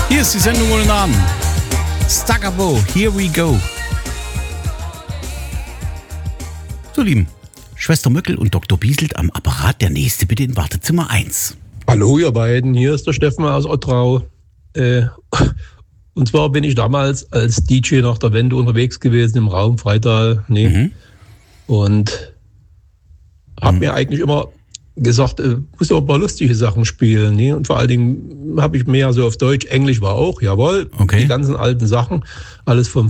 Hier ist die Sendung ohne Namen. Staccato, here we go. So, Lieben, Schwester Möckel und Dr. Bieselt am Apparat. Der nächste bitte in Wartezimmer 1. Hallo ihr beiden, hier ist der Steffen aus Ottrau. Und zwar bin ich damals als DJ nach der Wende unterwegs gewesen im Raum Freital. Und habe mir eigentlich immer gesagt, muss auch ein paar lustige Sachen spielen. Ne? Und vor allen Dingen habe ich mehr so auf Deutsch, Englisch war auch, jawohl. Okay. Die ganzen alten Sachen, alles vom